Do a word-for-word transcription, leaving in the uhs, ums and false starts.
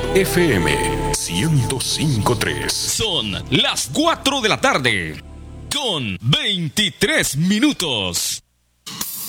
F M ciento cinco punto tres. Son las cuatro de la tarde con veintitrés minutos.